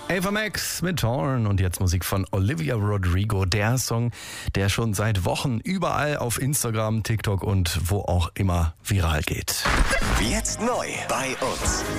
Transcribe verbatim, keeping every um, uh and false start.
Ava Max mit Torn und jetzt Musik von Olivia Rodrigo. Der Song, der schon seit Wochen überall auf Instagram, TikTok und wo auch immer viral geht. Jetzt neu bei uns.